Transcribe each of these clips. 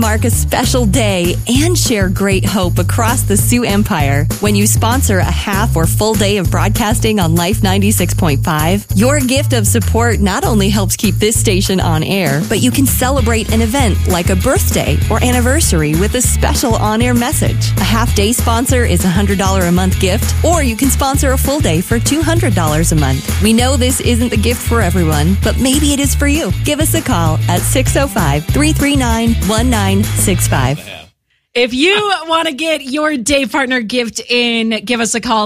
mark a special day and share great hope across the Sioux Empire. When you sponsor a half or full day of broadcasting on Life 96.5, your gift of support not only helps keep this station on air, but you can celebrate an event like a birthday or anniversary with a special on-air message. A half-day sponsor is a $100 a month gift, or you can sponsor a full day for $200 a month. We know this isn't the gift for everyone, but maybe it is for you. Give us a call at 605-339-1965. If you want to get your day partner gift in, give us a call,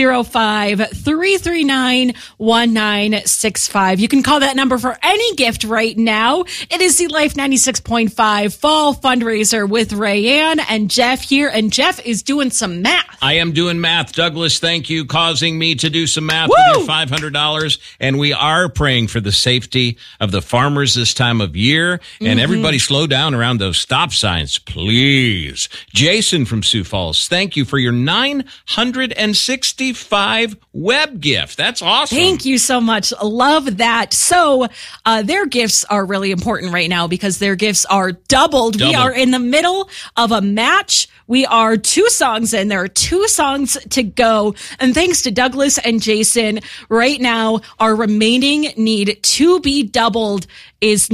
605-339-1965. You can call that number for any gift right now. It is the Life 96.5 Fall Fundraiser with Rayanne and Jeff here, and Jeff is doing some math. I am doing math. Douglas, thank you, causing me to do some math with your $500. And we are praying for the safety of the farmers this time of year. And everybody slow down around those stop signs, please. Jason from Sioux Falls, thank you for your $965 web gift. That's awesome. Thank you so much. Love that. So their gifts are really important right now because their gifts are doubled. We are in the middle of a match. We are 2 songs in. There are 2 songs to go. And thanks to Douglas and Jason, right now, our remaining need to be doubled is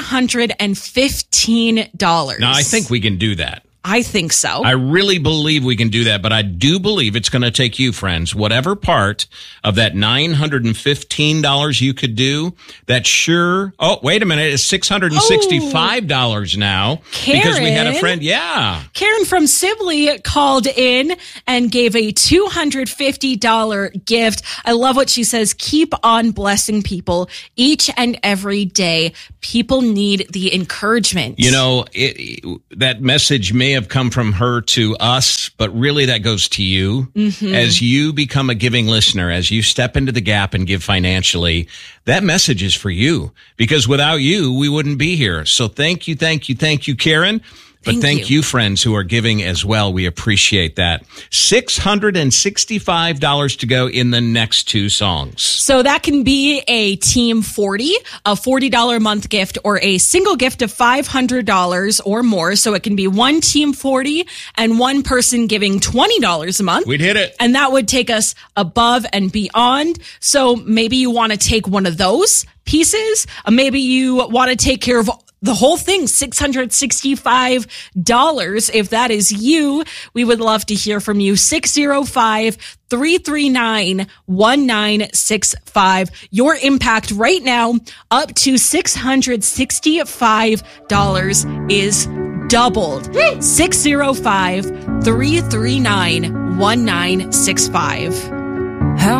$915. Now, I think we can do that. I think so. I really believe we can do that, but I do believe it's going to take you, friends, whatever part of that $915 you could do, that sure, oh, wait a minute, it's $665 now. Karen, because we had a friend, Karen from Sibley called in and gave a $250 gift. I love what she says, keep on blessing people each and every day. People need the encouragement. You know, that message may have come from her to us, but really that goes to you. As you become a giving listener, as you step into the gap and give financially, that message is for you, because without you, we wouldn't be here. So thank you, Karen. But thank you, friends who are giving as well. We appreciate that. $665 to go in the next 2 songs. So that can be a Team 40, a $40 a month gift, or a single gift of $500 or more. So it can be one Team 40 and one person giving $20 a month. We'd hit it. And that would take us above and beyond. So maybe you want to take one of those pieces. Maybe you want to take care of the whole thing, $665. If that is you, we would love to hear from you. 605-339-1965. Your impact right now up to $665 is doubled. 605-339-1965.